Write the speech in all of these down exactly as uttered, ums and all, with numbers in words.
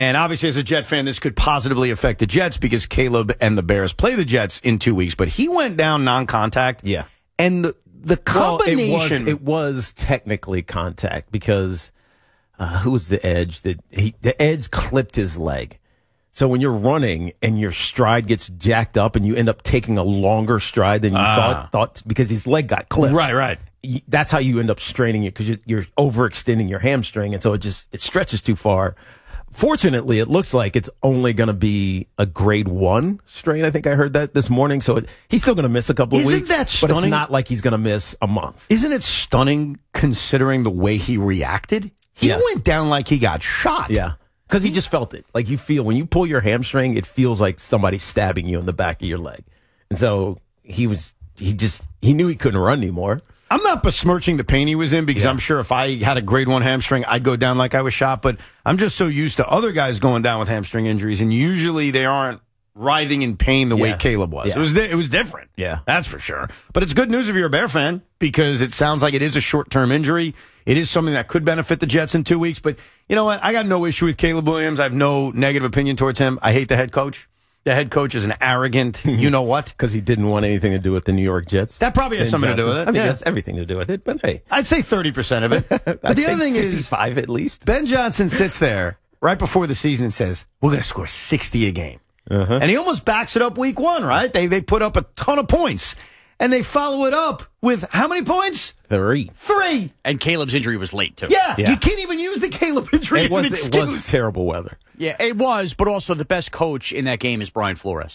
And obviously, as a Jet fan, this could positively affect the Jets because Caleb and the Bears play the Jets in two weeks. But he went down non-contact. Yeah. And the, the combination. Well, it was, it was technically contact because uh, who was the edge? That he, the edge clipped his leg. So when you're running and your stride gets jacked up and you end up taking a longer stride than you ah. thought, thought because his leg got clipped. Right, right. That's how you end up straining it because you're, you're overextending your hamstring. And so it just, it stretches too far. Fortunately, it looks like it's only going to be a grade one strain. I think I heard that this morning. So it, he's still going to miss a couple Isn't of weeks. That stunning? But it's not like he's going to miss a month. Isn't it stunning considering the way he reacted? He yeah. went down like he got shot. Yeah. Because he just felt it. Like you feel, when you pull your hamstring, it feels like somebody's stabbing you in the back of your leg. And so he was, he just, he knew he couldn't run anymore. I'm not besmirching the pain he was in because yeah. I'm sure if I had a grade one hamstring, I'd go down like I was shot. But I'm just so used to other guys going down with hamstring injuries, and usually they aren't writhing in pain the yeah. way Caleb was. Yeah. It was di- it was different. Yeah, that's for sure. But it's good news if you're a Bear fan because it sounds like it is a short-term injury. It is something that could benefit the Jets in two weeks. But you know what? I got no issue with Caleb Williams. I have no negative opinion towards him. I hate the head coach. The head coach is an arrogant, you know what? Because he didn't want anything to do with the New York Jets. That probably has Ben something Johnson. to do with it. I mean, yeah. that's everything to do with it, but hey. I'd say thirty percent of it. But the other thing is, fifty-five at least. Ben Johnson sits there right before the season and says, we're going to score sixty a game. Uh-huh. And he almost backs it up week one, right? They they put up a ton of points. And they follow it up with how many points? Three. Three. And Caleb's injury was late, too. Yeah, yeah. you can't even use the Caleb injury it as was, an excuse. It was terrible weather. Yeah, it was, but also the best coach in that game is Brian Flores.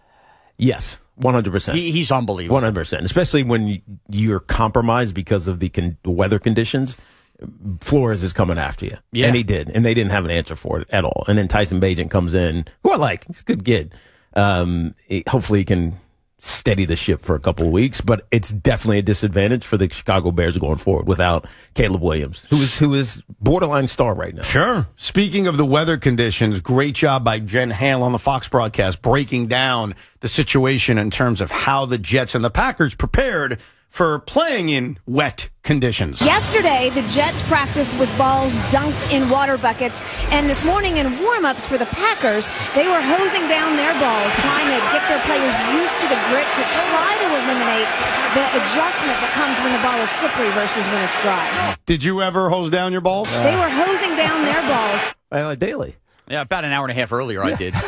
Yes, one hundred percent. He, he's unbelievable. one hundred percent, especially when you're compromised because of the con- weather conditions. Flores is coming after you. Yeah. And he did. And they didn't have an answer for it at all. And then Tyson Bagent comes in, who I like. He's a good kid. Um, he, hopefully he can steady the ship for a couple of weeks, but it's definitely a disadvantage for the Chicago Bears going forward without Caleb Williams, who is who is borderline star right now. Sure. Speaking of the weather conditions, great job by Jen Hale on the Fox broadcast breaking down the situation in terms of how the Jets and the Packers prepared for playing in wet conditions. Yesterday, the Jets practiced with balls dunked in water buckets, and this morning in warm-ups for the Packers, they were hosing down their balls, trying to get their players used to the grip to try to eliminate the adjustment that comes when the ball is slippery versus when it's dry. Did you ever hose down your balls? Uh, they were hosing down their balls. Uh, daily. Yeah, about an hour and a half earlier yeah. I did.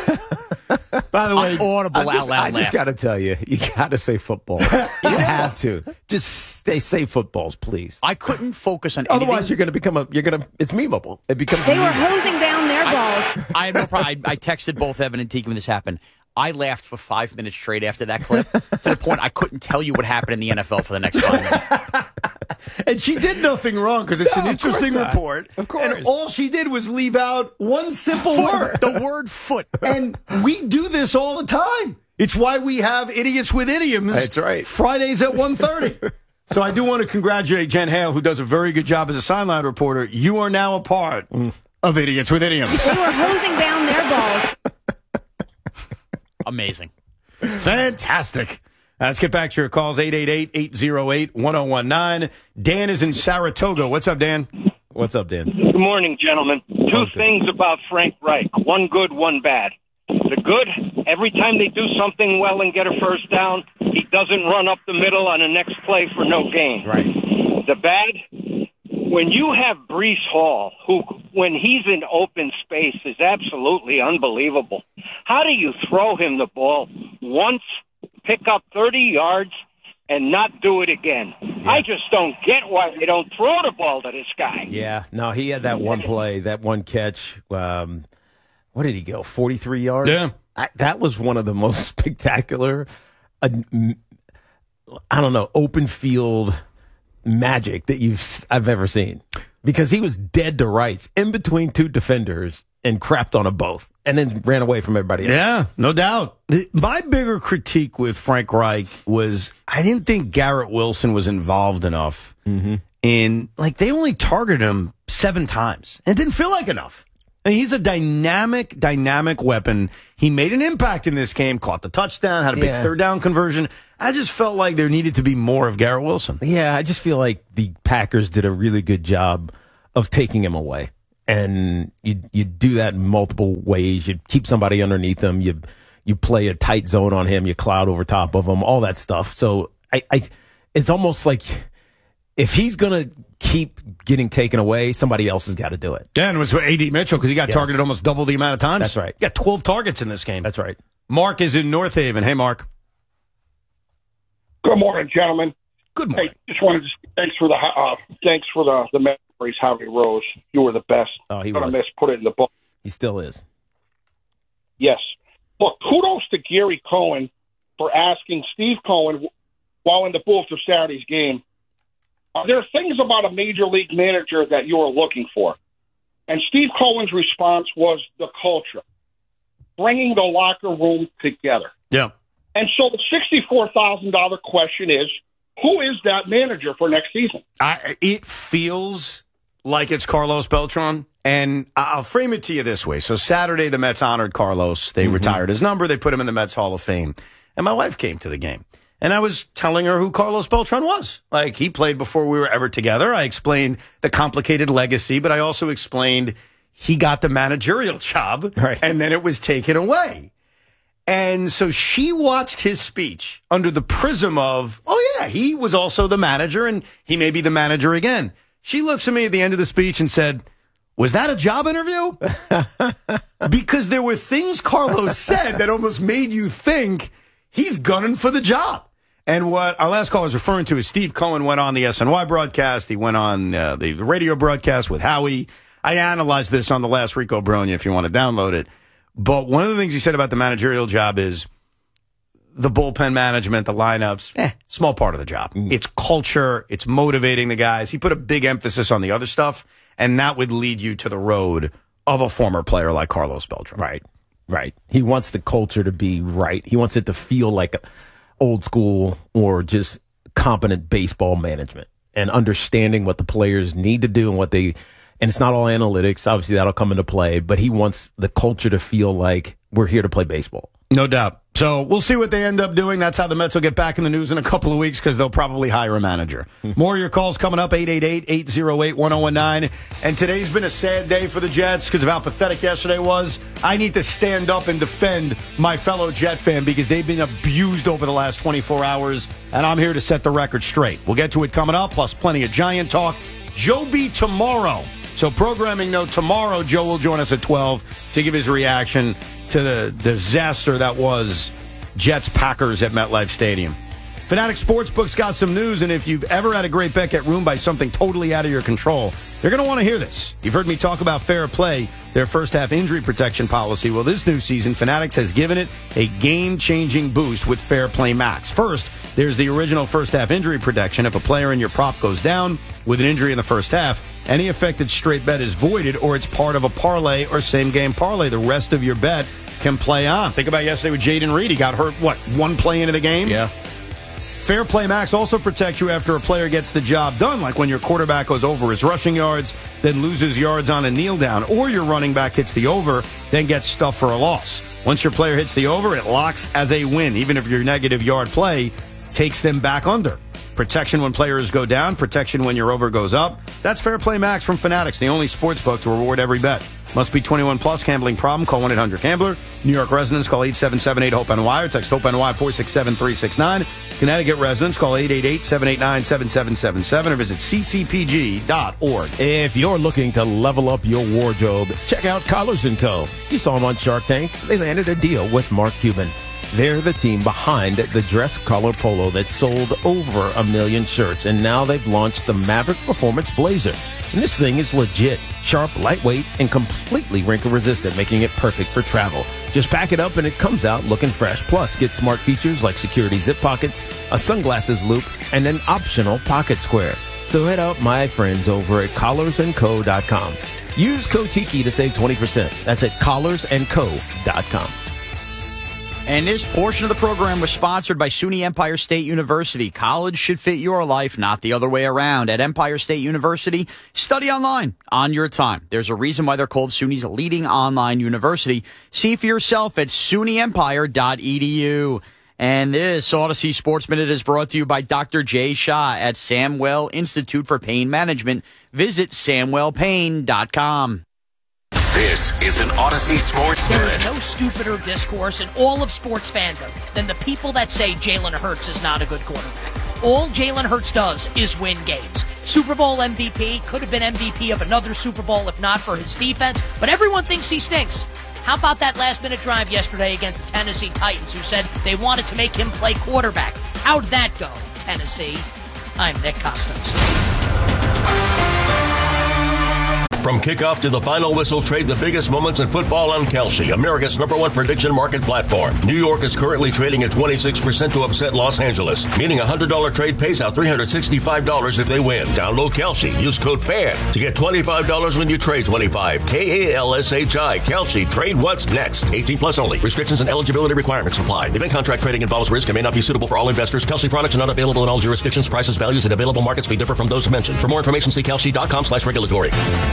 By the way, audible I just, out loud I just got to tell you, you got to say football. You have to. Just stay, say footballs, please. I couldn't focus on anything. Otherwise, you're going to become a, you're going to, it's memeable. It becomes They were memeable. hosing down their balls. I, I had no problem. I, I texted both Evan and Teague when this happened. I laughed for five minutes straight after that clip to the point I couldn't tell you what happened in the N F L for the next five minutes. And she did nothing wrong because it's No, an of course interesting not. report. Of course. And all she did was leave out one simple word. The word foot. And we do this all the time. It's why we have Idiots with Idioms. That's right. Fridays at one thirty. So I do want to congratulate Jen Hale, who does a very good job as a sideline reporter. You are now a part mm. of Idiots with Idioms. They were hosing down their balls. Amazing. Fantastic. Uh, let's get back to your calls, eight eight eight, eight oh eight, one oh one nine. Dan is in Saratoga. What's up, Dan? What's up, Dan? Good morning, gentlemen. Two Okay. things about Frank Reich. One good, one bad. The good, every time they do something well and get a first down, he doesn't run up the middle on the next play for no gain. Right. The bad, when you have Breece Hall, who, when he's in open space, is absolutely unbelievable. How do you throw him the ball once, pick up thirty yards, and not do it again? Yeah. I just don't get why they don't throw the ball to this guy. Yeah. No, he had that one play, that one catch. Um, what did he go? forty-three yards? Yeah. I, that was one of the most spectacular, uh, I don't know, open field magic that you've I've ever seen. Because he was dead to rights in between two defenders and crapped on them both and then ran away from everybody else. Yeah, no doubt. My bigger critique with Frank Reich was I didn't think Garrett Wilson was involved enough Mm-hmm. in, like, they only targeted him seven times. It didn't feel like enough. And he's a dynamic, dynamic weapon. He made an impact in this game, caught the touchdown, had a big Yeah. third down conversion. I just felt like there needed to be more of Garrett Wilson. Yeah, I just feel like the Packers did a really good job of taking him away. And you you do that in multiple ways. You keep somebody underneath him. You you play a tight zone on him. You cloud over top of him. All that stuff. So I, I it's almost like if he's gonna keep getting taken away, somebody else has got to do it. Yeah, and it was A D Mitchell because he got yes. targeted almost double the amount of times. That's right. He got twelve targets in this game. That's right. Mark is in North Haven. Hey, Mark. Good morning, gentlemen. Good morning. Hey, just wanted to say thanks for the uh, thanks for the the memories, Howie Rose. You were the best. Oh, he Gonna was. miss. Put it in the book. He still is. Yes. Look, kudos to Gary Cohen for asking Steve Cohen while in the booth of Saturday's game, are there things about a major league manager that you are looking for? And Steve Cohen's response was the culture, bringing the locker room together. Yeah. And so the sixty-four thousand dollars question is, who is that manager for next season? I, it feels like it's Carlos Beltran, and I'll frame it to you this way. So Saturday, the Mets honored Carlos. They mm-hmm. retired his number. They put him in the Mets Hall of Fame. And my wife came to the game. And I was telling her who Carlos Beltran was. Like, he played before we were ever together. I explained the complicated legacy, but I also explained he got the managerial job, right. and then it was taken away. And so she watched his speech under the prism of, oh, yeah, he was also the manager, and he may be the manager again. She looks at me at the end of the speech and said, was that a job interview? Because there were things Carlos said that almost made you think he's gunning for the job. And what our last caller is referring to is Steve Cohen went on the S N Y broadcast. He went on uh, the radio broadcast with Howie. I analyzed this on the last Rico Bronya if you want to download it. But one of the things he said about the managerial job is the bullpen management, the lineups, eh, small part of the job. Mm. It's culture. It's motivating the guys. He put a big emphasis on the other stuff, and that would lead you to the road of a former player like Carlos Beltran. Right, right. He wants the culture to be right. He wants it to feel like old school or just competent baseball management and understanding what the players need to do and what they – and it's not all analytics. Obviously, that'll come into play, but he wants the culture to feel like we're here to play baseball. No doubt. So we'll see what they end up doing. That's how the Mets will get back in the news in a couple of weeks because they'll probably hire a manager. More of your calls coming up, eight eight eight, eight oh eight, one oh one nine. And today's been a sad day for the Jets because of how pathetic yesterday was. I need to stand up and defend my fellow Jet fan because they've been abused over the last twenty-four hours, and I'm here to set the record straight. We'll get to it coming up, plus plenty of Giant talk. Joe B tomorrow. So programming note, tomorrow Joe will join us at twelve to give his reaction to the disaster that was Jets-Packers at MetLife Stadium. Fanatic Sportsbook's got some news, and if you've ever had a great bet get ruined by something totally out of your control, you're going to want to hear this. You've heard me talk about Fair Play, their first-half injury protection policy. Well, this new season, Fanatics has given it a game-changing boost with Fair Play Max. First, there's the original first-half injury protection. If a player in your prop goes down with an injury in the first half, any affected straight bet is voided or it's part of a parlay or same-game parlay. The rest of your bet can play on. Think about yesterday with Jaden Reed. He got hurt, what, one play into the game? Yeah. Fair Play Max also protects you after a player gets the job done, like when your quarterback goes over his rushing yards, then loses yards on a kneel down, or your running back hits the over, then gets stuffed for a loss. Once your player hits the over, it locks as a win, even if your negative yard play takes them back under. Protection when players go down, protection when your over goes up. That's Fair Play Max from Fanatics, the only sports book to reward every bet. Must be twenty-one plus. Gambling problem? Call one eight hundred gambler. New York residents call eight seven seven eight hope N Y or text HOPE-NY four six seven three six nine. Connecticut residents call eight eight eight, seven eight nine, seven seven seven seven or visit c c p g dot org. If you're looking to level up your wardrobe, check out Collars and Co. You saw them on Shark Tank. They landed a deal with Mark Cuban. They're the team behind the dress color polo that sold over a million shirts, and now they've launched the Maverick Performance Blazer. And this thing is legit, sharp, lightweight, and completely wrinkle-resistant, making it perfect for travel. Just pack it up and it comes out looking fresh. Plus, get smart features like security zip pockets, a sunglasses loop, and an optional pocket square. So head out, my friends, over at collars and co dot com. Use code Tiki to save twenty percent. That's at collars and co dot com. And this portion of the program was sponsored by SUNY Empire State University. College should fit your life, not the other way around. At Empire State University, study online on your time. There's a reason why they're called SUNY's leading online university. See for yourself at suny empire dot e d u. And this Odyssey Sports Minute is brought to you by Doctor Jay Shah at Samwell Institute for Pain Management. Visit samwell pain dot com. This is an Odyssey Sports There Minute. is no stupider discourse in all of sports fandom than the people that say Jalen Hurts is not a good quarterback. All Jalen Hurts does is win games. Super Bowl M V P, could have been M V P of another Super Bowl if not for his defense, but everyone thinks he stinks. How about that last-minute drive yesterday against the Tennessee Titans, who said they wanted to make him play quarterback? How'd that go, Tennessee? I'm Nick Costos. From kickoff to the final whistle, trade the biggest moments in football on Kalshi, America's number one prediction market platform. New York is currently trading at twenty-six percent to upset Los Angeles, meaning a one hundred dollars trade pays out three hundred sixty-five dollars if they win. Download Kalshi. Use code FAN to get twenty-five dollars when you trade twenty-five. K A L S H I. Kalshi. Trade what's next. eighteen plus only. Restrictions and eligibility requirements apply. Event contract trading involves risk and may not be suitable for all investors. Kalshi products are not available in all jurisdictions. Prices, values, and available markets may differ from those mentioned. For more information, see kalshi.com slash regulatory.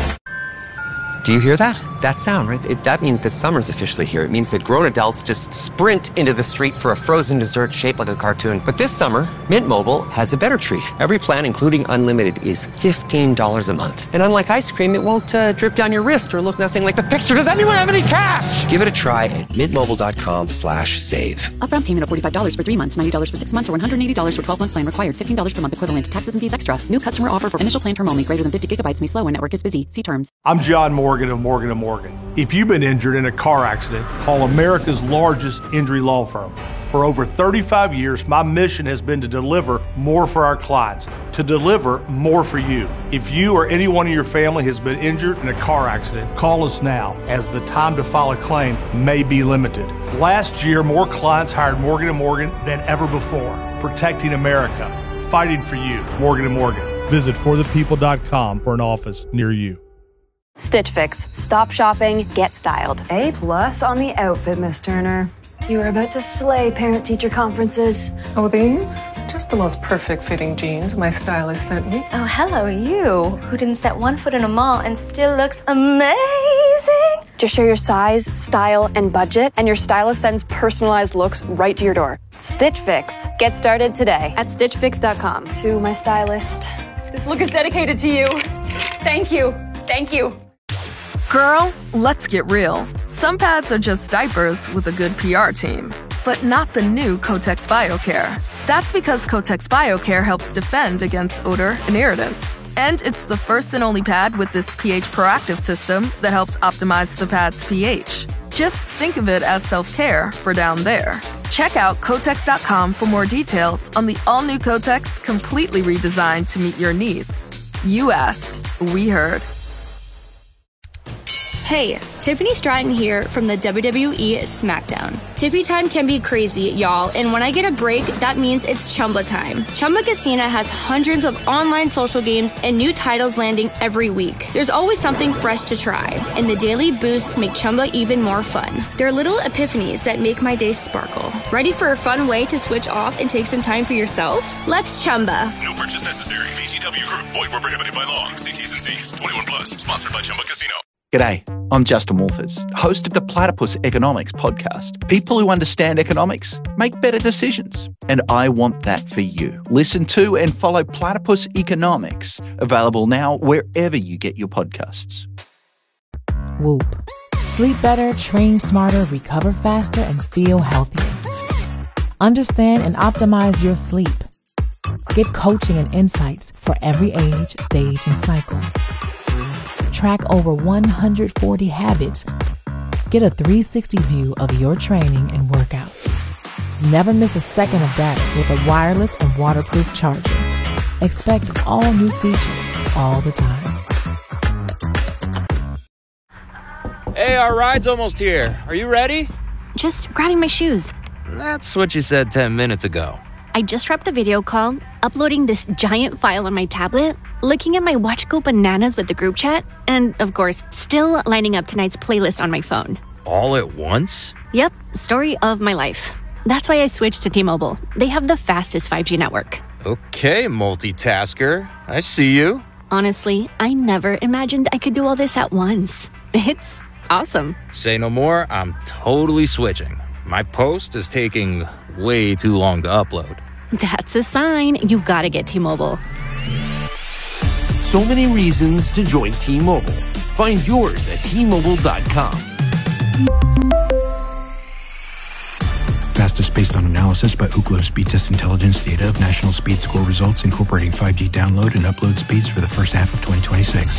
Do you hear that? That sound, right? It, that means that summer's officially here. It means that grown adults just sprint into the street for a frozen dessert shaped like a cartoon. But this summer, Mint Mobile has a better treat. Every plan, including unlimited, is fifteen dollars a month. And unlike ice cream, it won't uh, drip down your wrist or look nothing like the picture. Does anyone have any cash? Give it a try at mintmobile.com slash save. Upfront payment of forty-five dollars for three months, ninety dollars for six months, or one hundred eighty dollars for twelve-month plan required. fifteen dollars per month equivalent. Taxes and fees extra. New customer offer for initial plan term only. Greater than fifty gigabytes may slow when network is busy. See terms. I'm John Morgan of Morgan and Morgan. If you've been injured in a car accident, call America's largest injury law firm. For over thirty-five years, my mission has been to deliver more for our clients, to deliver more for you. If you or anyone in your family has been injured in a car accident, call us now, as the time to file a claim may be limited. Last year, more clients hired Morgan and Morgan than ever before, protecting America, fighting for you. Morgan and Morgan. Visit for the people dot com for an office near you. Stitch Fix. Stop shopping, get styled. A plus on the outfit, Miss Turner. You were about to slay parent-teacher conferences. Oh, these? Just the most perfect fitting jeans my stylist sent me. Oh, hello, you, who didn't set one foot in a mall and still looks amazing. Just share your size, style, and budget, and your stylist sends personalized looks right to your door. Stitch Fix. Get started today at stitch fix dot com. To my stylist. This look is dedicated to you. Thank you. Thank you. Girl, let's get real. Some pads are just diapers with a good P R team, but not the new Kotex BioCare. That's because Kotex BioCare helps defend against odor and irritants. And it's the first and only pad with this pH proactive system that helps optimize the pad's pH. Just think of it as self-care for down there. Check out Kotex dot com for more details on the all-new Kotex, completely redesigned to meet your needs. You asked, we heard. Hey, Tiffany Stratton here from the W W E SmackDown. Tiffy time can be crazy, y'all, and when I get a break, that means it's Chumba time. Chumba Casino has hundreds of online social games and new titles landing every week. There's always something fresh to try, and the daily boosts make Chumba even more fun. They're little epiphanies that make my day sparkle. Ready for a fun way to switch off and take some time for yourself? Let's Chumba. No purchase necessary. V G W Group. Void where prohibited by law. See T's and C's. twenty-one plus. Sponsored by Chumba Casino. G'day, I'm Justin Wolfers, host of the Platypus Economics podcast. People who understand economics make better decisions, and I want that for you. Listen to and follow Platypus Economics, available now wherever you get your podcasts. Whoop. Sleep better, train smarter, recover faster, and feel healthier. Understand and optimize your sleep. Get coaching and insights for every age, stage, and cycle. Track over one hundred forty habits. Get a three sixty view of your training and workouts. Never miss a second of data with a wireless and waterproof charger. Expect all new features all the time. Hey, our ride's almost here. Are you ready? Just grabbing my shoes. That's what you said ten minutes ago. I just wrapped a video call, uploading this giant file on my tablet, looking at my watch go bananas with the group chat, and, of course, still lining up tonight's playlist on my phone. All at once? Yep, story of my life. That's why I switched to T-Mobile. They have the fastest five G network. Okay, multitasker. I see you. Honestly, I never imagined I could do all this at once. It's awesome. Say no more, I'm totally switching. My post is taking way too long to upload. That's a sign. You've got to get T-Mobile. So many reasons to join T-Mobile. Find yours at T Mobile dot com. Fastest based on analysis by Ookla Speed Test Intelligence data of national speed score results incorporating five G download and upload speeds for the first half of twenty twenty-six.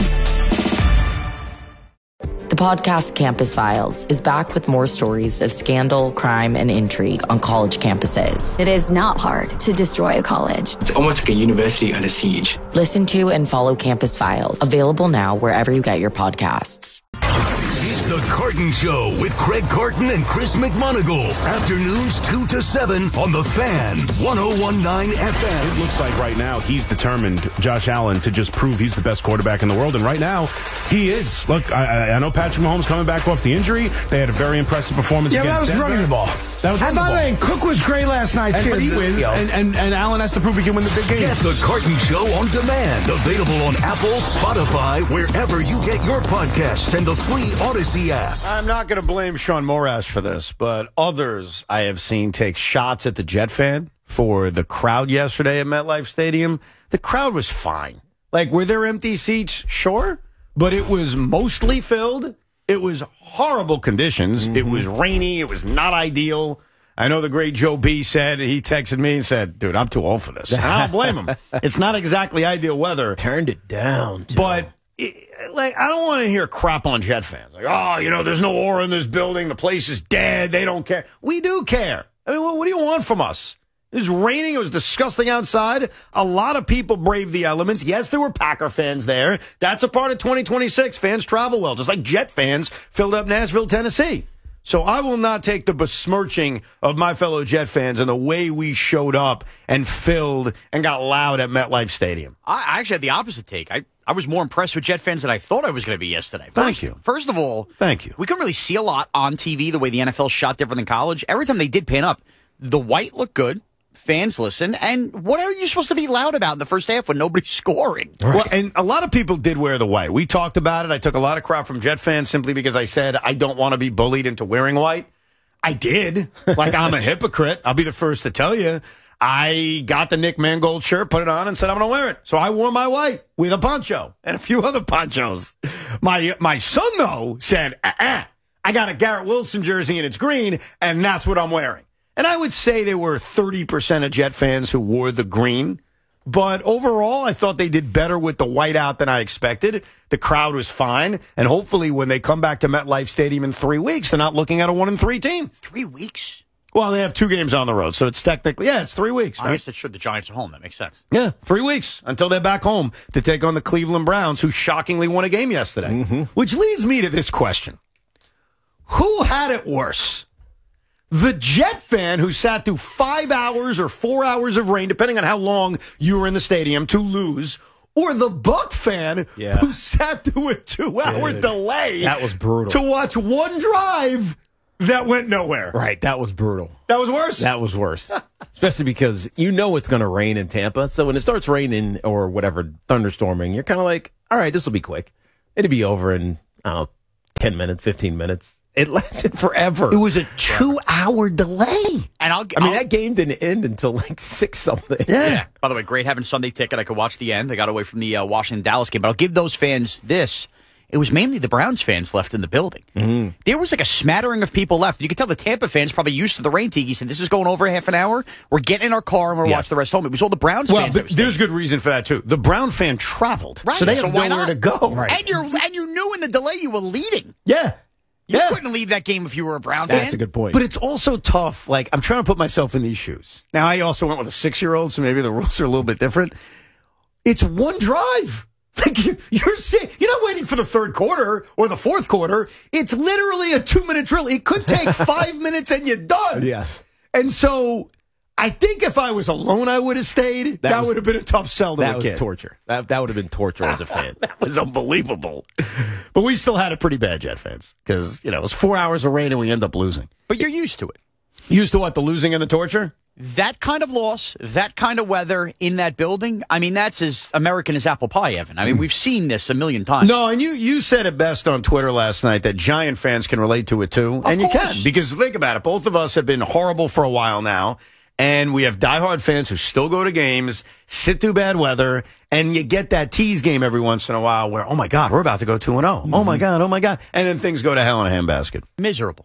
The podcast Campus Files is back with more stories of scandal, crime, and intrigue on college campuses. It is not hard to destroy a college. It's almost like a university under siege. Listen to and follow Campus Files, available now wherever you get your podcasts. It's The Carton Show with Craig Carton and Chris McMonagle. Afternoons two to seven on The Fan, one oh one point nine F M. It looks like right now he's determined, Josh Allen, to just prove he's the best quarterback in the world. And right now, he is. Look, I, I know Patrick Mahomes coming back off the injury. They had a very impressive performance yeah, against that was Denver. running the ball. That was and running by the the way, Cook was great last night, and, too. But he wins, and, and, and Allen has to prove he can win the big games. Get The Carton Show on demand. Available on Apple, Spotify, wherever you get your podcasts, and the free Odyssey app. I'm not going to blame Sean Morash for this, but others I have seen take shots at the Jet fan for the crowd yesterday at MetLife Stadium. The crowd was fine. Like, were there empty seats? Sure. But it was mostly filled. It was horrible conditions. Mm-hmm. It was rainy. It was not ideal. I know the great Joe B said, he texted me and said, dude, I'm too old for this. And I don't blame him. It's not exactly ideal weather. Turned it down, Joe. But, it, like, I don't want to hear crap on Jet fans. Like, oh, you know, there's no aura in this building. The place is dead. They don't care. We do care. I mean, what, what do you want from us? It was raining. It was disgusting outside. A lot of people braved the elements. Yes, there were Packer fans there. That's a part of twenty twenty-six. Fans travel well, just like Jet fans filled up Nashville, Tennessee. So I will not take the besmirching of my fellow Jet fans and the way we showed up and filled and got loud at MetLife Stadium. I actually had the opposite take. I, I was more impressed with Jet fans than I thought I was going to be yesterday. First, Thank you. First of all, Thank you. We couldn't really see a lot on T V the way the N F L shot different than college. Every time they did pan up, the white looked good. Fans listen, and what are you supposed to be loud about in the first half when nobody's scoring? Right. Well, and a lot of people did wear the white. We talked about it. I took a lot of crap from Jet fans simply because I said I don't want to be bullied into wearing white. I did. Like, I'm a hypocrite. I'll be the first to tell you. I got the Nick Mangold shirt, put it on, and said I'm going to wear it. So I wore my white with a poncho and a few other ponchos. My my son, though, said, uh-uh, I got a Garrett Wilson jersey and it's green, and that's what I'm wearing. And I would say there were thirty percent of Jet fans who wore the green. But overall, I thought they did better with the white out than I expected. The crowd was fine. And hopefully when they come back to MetLife Stadium in three weeks, they're not looking at a one and three team. Three weeks? Well, they have two games on the road, so it's technically, yeah, it's three weeks. I Right? guess it should. The Giants are home. That makes sense. Yeah, three weeks until they're back home to take on the Cleveland Browns, who shockingly won a game yesterday. Mm-hmm. Which leads me to this question. Who had it worse? The Jet fan who sat through five hours or four hours of rain, depending on how long you were in the stadium, to lose, or the Buck fan yeah. who sat through a two-hour Dude, delay that was brutal. to watch one drive that went nowhere. Right, that was brutal. That was worse? That was worse. Especially because you know it's going to rain in Tampa. So when it starts raining or whatever, thunderstorming, you're kind of like, all right, this will be quick. It'll be over in, I don't know, ten minutes, fifteen minutes. It lasted forever. It was a two-hour delay. And I'll, I mean, I'll, that game didn't end until like six something. Yeah. yeah. By the way, great having Sunday ticket. I could watch the end. I got away from the uh, Washington-Dallas game. But I'll give those fans this. It was mainly the Browns fans left in the building. Mm-hmm. There was like a smattering of people left. You could tell the Tampa fans probably used to the rain. Tiki said, this is going over half an hour. We're getting in our car and we're yes. watching the rest home. It was all the Browns well, fans. Well, th- there's good reason for that, too. The Brown fan traveled. Right. So they so have why nowhere not? to go. Right. And, you're, and you knew in the delay you were leading. Yeah. You yeah. couldn't leave that game if you were a Brown fan. That's a good point. But it's also tough. Like, I'm trying to put myself in these shoes. Now, I also went with a six-year-old, so maybe the rules are a little bit different. It's one drive. Like, you, you're you're not waiting for the third quarter or the fourth quarter. It's literally a two-minute drill. It could take five minutes and you're done. Yes. And so I think if I was alone, I would have stayed. That, that was, would have been a tough sell to that a was kid. torture. That, that would have been torture as a fan. That was unbelievable. But we still had it pretty bad, Jet fans, because, you know, it was four hours of rain and we end up losing. But you're used to it. Used to what, the losing and the torture? That kind of loss, that kind of weather in that building, I mean, that's as American as apple pie, Evan. I mean, we've seen this a million times. No, and you, you said it best on Twitter last night that Giant fans can relate to it, too. Of and course. you can, because think about it. Both of us have been horrible for a while now. And we have diehard fans who still go to games, sit through bad weather, and you get that tease game every once in a while where, oh, my God, we're about to go two and oh. Mm-hmm. Oh, my God, oh, my God. And then things go to hell in a handbasket. Miserable.